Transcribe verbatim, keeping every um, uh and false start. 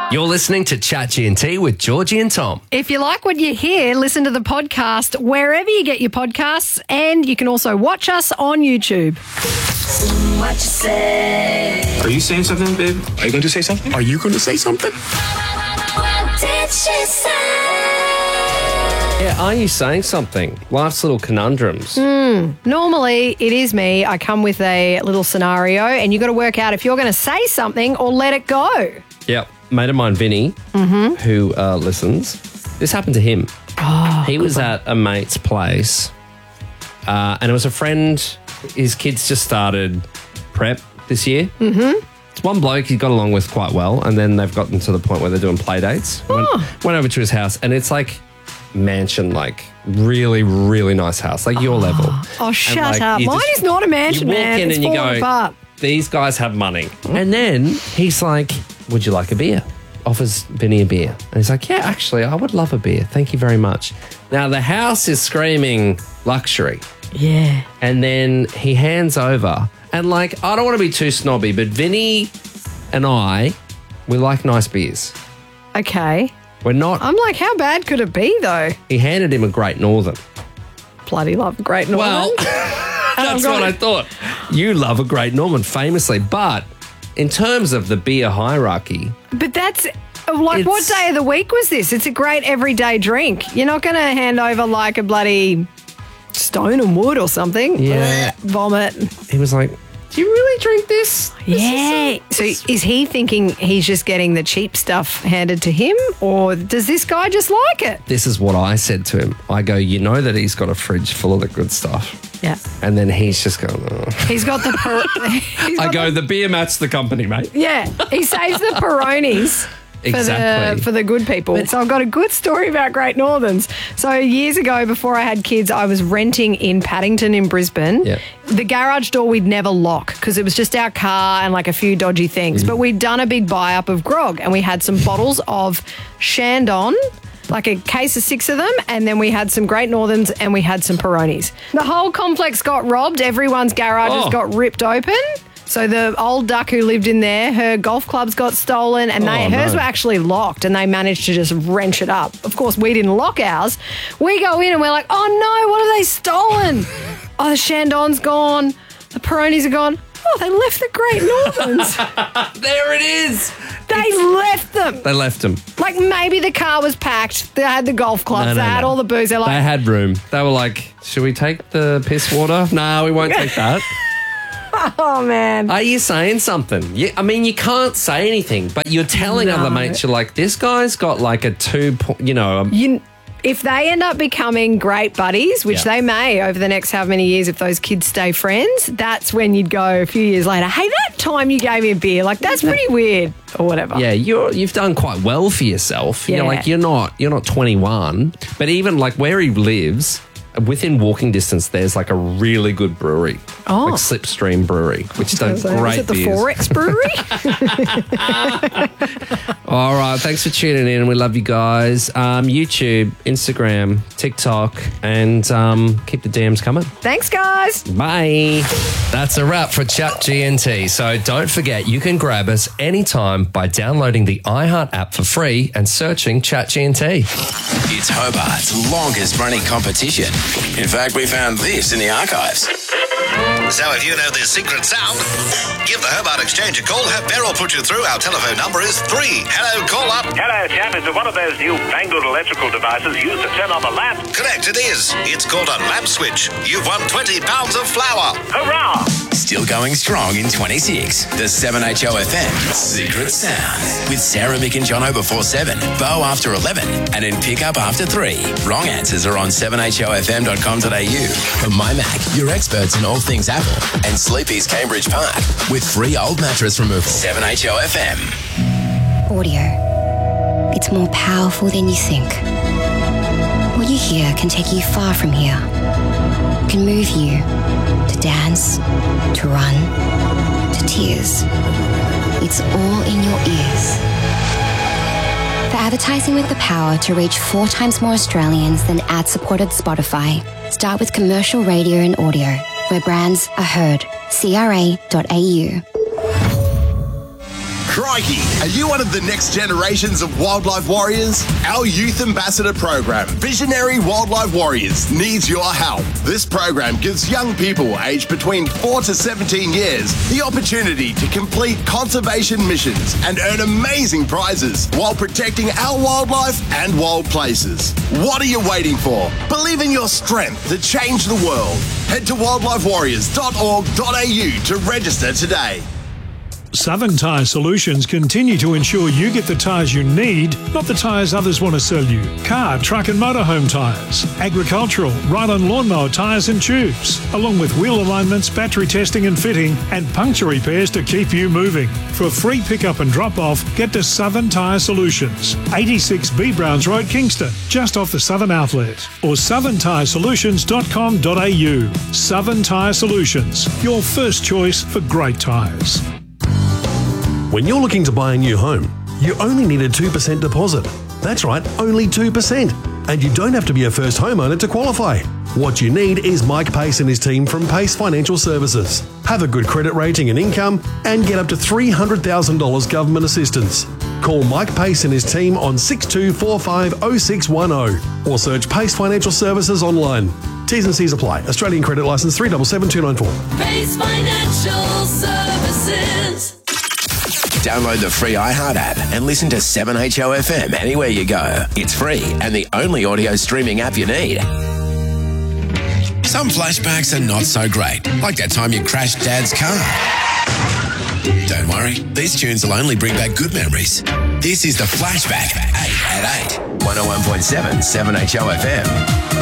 You're listening to Chat G and T with Georgie and Tom. If you like what you hear, listen to the podcast wherever you get your podcasts, and you can also watch us on YouTube. What you say? Are you saying something, babe? Are you going to say something? Are you going to say something? What did she say? Yeah, are you saying something? Life's little conundrums. Normally, it is me. I come with a little scenario, and you got to work out if you're going to say something or let it go. Yep. Mate of mine, Vinny, who uh, listens, this happened to him. Oh, he was at a mate's place, uh, and it was a friend. His kids just started prep this year. Mm-hmm. It's one bloke he got along with quite well, and then they've gotten to the point where they're doing play dates. Oh. Went, went over to his house, and it's like mansion, like really, really nice house, like your level. Oh, shut like, up. you Mine just- is not a mansion, you walk man. in It's and you falling go, apart. these guys have money. And then he's like, would you like a beer? Offers Vinny a beer. And he's like, yeah, actually, I would love a beer. Thank you very much. Now, the house is screaming luxury. Yeah. And then he hands over. And, like, I don't want to be too snobby, but Vinny and I, we like nice beers. Okay. We're not. I'm like, how bad could it be, though? He handed him a Great Northern. Bloody love Great Northern. Well, that's what I thought. You love a Great Northern, famously. But in terms of the beer hierarchy, But that's, like, what It's- day of the week was this? It's a great everyday drink. You're not going to hand over, like, a bloody Stone and Wood or something. Yeah. Ugh, vomit. he was like, do you really drink this? Yeah. So is he thinking he's just getting the cheap stuff handed to him, or does this guy just like it? This is what I said to him. I go, you know that he's got a fridge full of the good stuff. Yeah. And then he's just going, oh. He's got the... Per- he's I got go, the- the beer matched the company, mate. yeah. He saves the Peronis. For Exactly. the, for the good people. So I've got a good story about Great Northerns. So years ago, before I had kids, I was renting in Paddington in Brisbane. Yeah. The garage door we'd never lock because it was just our car and like a few dodgy things. Mm. But we'd done a big buy-up of grog and we had some bottles of Shandon, like a case of six of them, and then we had some Great Northerns and we had some Peronis. The whole complex got robbed. Everyone's garages Oh. got ripped open. So the old duck who lived in there, her golf clubs got stolen, and they, Oh, hers no. were actually locked, and they managed to just wrench it up. Of course, we didn't lock ours. We go in and we're like, oh no, what have they stolen? Oh, the Shandon's gone. The Peronis are gone. Oh, they left the Great Northerns. There it is. They left them. They left him. Like maybe the car was packed. They had the golf clubs. No, no, they had no. all the booze. They're like, They had room. They were like, should we take the piss water? No, we won't take that. oh man. Are you saying something? You, I mean, you can't say anything, but you're telling No. other mates, you're like, this guy's got like a two, po- you know, a, You, if they end up becoming great buddies, which Yeah. they may over the next how many years if those kids stay friends, that's when you'd go a few years later, hey, that time you gave me a beer, like that's pretty weird or whatever. yeah, you're you've done quite well for yourself. Yeah. You're like you're not you're not twenty-one, but even like where he lives, within walking distance, there's like a really good brewery, Oh. like Slipstream Brewery, which does So great is it the beers. Forex Brewery? All right, thanks for tuning in. We love you guys. Um, YouTube, Instagram, TikTok, and um, keep the D Ms coming. Thanks, guys. Bye. That's a wrap for Chat G and T. So don't forget, you can grab us anytime by downloading the iHeart app for free and searching Chat G and T. It's Hobart's longest running competition. In fact, we found this in the archives. So if you know this secret sound, give the Hobart Exchange a call. Have Beryl put you through. Our telephone number is three. Hello, call up. Hello, chap. Is it one of those new fangled electrical devices used to turn on the lamp? Correct, it is. It's called a lamp switch. You've won twenty pounds of flour. Hurrah! Still going strong in twenty-six. The seven H O F M Secret Sound. With Sarah, Mick and Jono before seven, Bo after eleven, and in Pickup after three. Wrong answers are on seven H O F M dot com dot a u. From My Mac, your experts in all things Apple, and Sleepy's Cambridge Park, with free old mattress removal. seven H O F M. Audio. It's more powerful than you think. What you hear can take you far from here. It can move you to dance, to run, to tears. It's all in your ears. For advertising with the power to reach four times more Australians than ad-supported Spotify, start with commercial radio and audio, where brands are heard. C R A dot A U. Crikey, are you one of the next generations of wildlife warriors? Our Youth Ambassador program, Visionary Wildlife Warriors, needs your help. This program gives young people aged between four to seventeen years the opportunity to complete conservation missions and earn amazing prizes while protecting our wildlife and wild places. What are you waiting for? Believe in your strength to change the world. Head to wildlife warriors dot org dot a u to register today. Southern Tyre Solutions continue to ensure you get the tyres you need, not the tyres others want to sell you. Car, truck and motorhome tyres, agricultural, ride-on lawnmower tyres and tubes, along with wheel alignments, battery testing and fitting, and puncture repairs to keep you moving. For free pickup and drop-off, get to Southern Tyre Solutions, eighty-six B Browns Road, Kingston, just off the Southern Outlet, or southern tyre solutions dot com dot a u. Southern Tyre Solutions, your first choice for great tyres. When you're looking to buy a new home, you only need a two percent deposit. That's right, only two percent. And you don't have to be a first homeowner to qualify. What you need is Mike Pace and his team from Pace Financial Services. Have a good credit rating and income and get up to three hundred thousand dollars government assistance. Call Mike Pace and his team on six two four five oh six one oh or search Pace Financial Services online. T's and C's apply. Australian credit licence three seven seven two nine four. Pace Financial Services. Download the free iHeart app and listen to seven H O F M anywhere you go. It's free and the only audio streaming app you need. Some flashbacks are not so great, like that time you crashed Dad's car. Don't worry, these tunes will only bring back good memories. This is the Flashback, eight at eight, one oh one point seven, seven H O F M.